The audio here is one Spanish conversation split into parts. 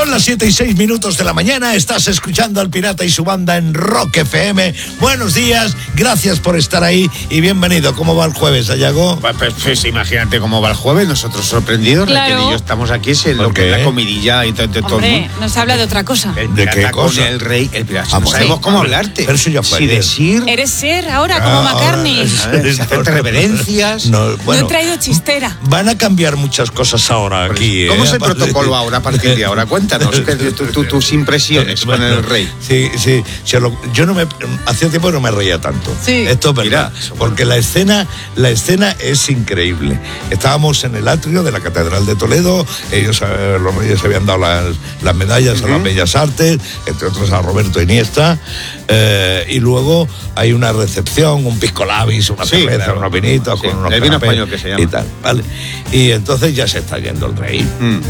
Son las 7:06 de la mañana, estás escuchando al Pirata y su banda en Rock FM. Buenos días, gracias por estar ahí y bienvenido. ¿Cómo va el jueves, Ayago? Pues imagínate cómo va el jueves, nosotros sorprendidos, claro. Raquel y yo estamos aquí, lo que es la comidilla y todo el mundo. Nos habla de otra cosa. ¿De qué cosa? Con el rey, el pirata. No pues sabemos cómo sí. hablarte. Pero eso ya fue Si ayer. decir... Eres ser ahora, como McCartney. Hacerte reverencias. No, bueno, No he traído chistera. van a cambiar muchas cosas ahora aquí. ¿Cómo es el protocolo ahora, a partir de ahora? Cuéntanos tus impresiones con el rey. Sí. Yo no me... Hacía tiempo que no me reía tanto. Sí. Esto es verdad. Mira, porque la escena es increíble. Estábamos en el atrio de la Catedral de Toledo. Ellos, los reyes, se habían dado las medallas a las Bellas Artes, entre otros a Roberto Iniesta. Y luego hay una recepción, un pisco labis, una cerveza, claro. unos vinitos, con unos el vino canapés español que se llama. y tal, ¿vale? Y entonces ya se está yendo el rey.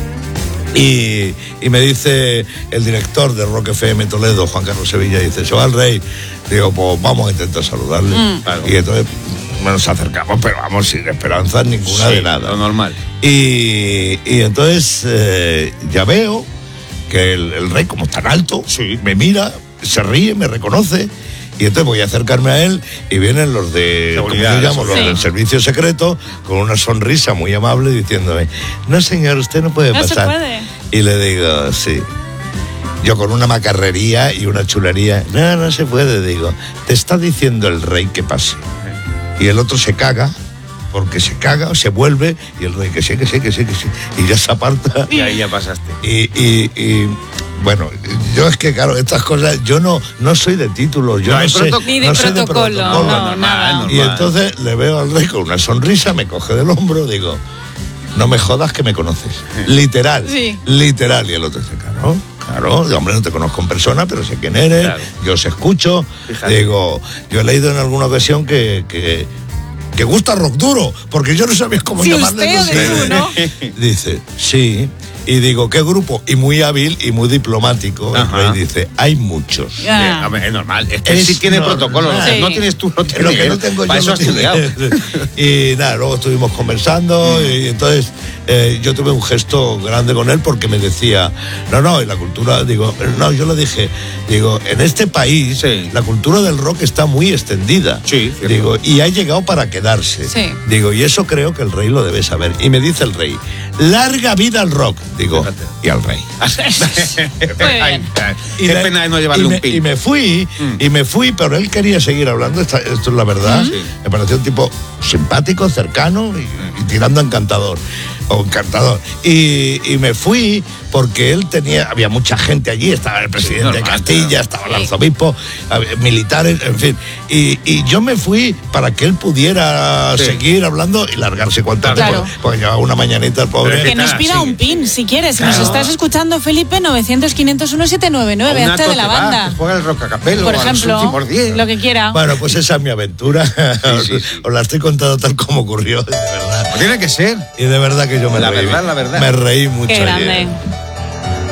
Y me dice el director de Rock FM Toledo, Juan Carlos Sevilla, dice, se va el rey. Digo, pues vamos a intentar saludarle. Claro. Y entonces nos acercamos, pero vamos sin esperanzas ninguna de nada. Lo normal. Y entonces ya veo que el rey, como es tan alto, me mira, se ríe, me reconoce. Y entonces voy a acercarme a él y vienen los de seguridad, los del servicio secreto con una sonrisa muy amable diciéndome, no señor, usted no puede pasar. No se puede. Y le digo, sí. Yo con una macarrería y una chulería, no se puede, digo, te está diciendo el rey que pase. Y el otro se caga, porque se caga, se vuelve, y el rey que sí. Y ya se aparta. Y ahí ya pasaste. Y bueno, yo es que, claro, estas cosas, yo no soy de títulos, yo no sé. Ni de no soy de protocolo, no, nada. Y entonces le veo al rey con una sonrisa, me coge del hombro, digo, no me jodas que me conoces. Literal, Sí. literal. Y el otro dice, claro, hombre, no te conozco en persona, pero sé quién eres, Claro. yo os escucho. Fíjate. Digo, yo he leído en alguna ocasión que gusta rock duro, porque yo no sabía cómo Sí, llamarle. usted o de tú, ¿no? Dice, sí. Y digo, ¿qué grupo? Y muy hábil y muy diplomático. Ajá. El rey dice, hay muchos. Ya. Hombre, es normal. Es que Es sí tiene normal. protocolo. Sí. No tienes tú, no Lo tienes. que no tengo Para yo eso lo has tiene. estudiado. Y nada, luego estuvimos conversando y entonces yo tuve un gesto grande con él porque me decía, no, en la cultura, digo, no, yo le dije, digo, en este país Sí. la cultura del rock está muy extendida. Sí, cierto. Digo, y ha llegado para quedarse. Sí. Digo, y eso creo que el rey lo debe saber. Y me dice el rey, larga vida al rock. Digo, Fíjate. y al rey. Ay, Y qué la- pena de no llevarle un pin. y me fui, pero él quería seguir hablando, esto es la verdad. Sí. Me pareció un tipo simpático, cercano y tirando a encantador. Y me fui porque él había mucha gente allí, estaba el presidente de normal, Castilla, claro. estaba el arzobispo, militares, en fin. Y yo me fui para que él pudiera Sí. seguir hablando y largarse cuanto antes, Claro. porque llevaba una mañanita el pobre. Que nos pida un pin, si quieres. Si nos Claro. estás escuchando, Felipe, 900-501-799, hazte de la banda. Juega el rock a capello Por a los ejemplo, últimos 10. lo que quiera. Bueno, pues esa es mi aventura. Sí. Os la estoy contando tal como ocurrió, de verdad. Tiene que ser. Y de verdad que yo me La reí. verdad, la verdad. Me reí mucho Qué ayer. grande.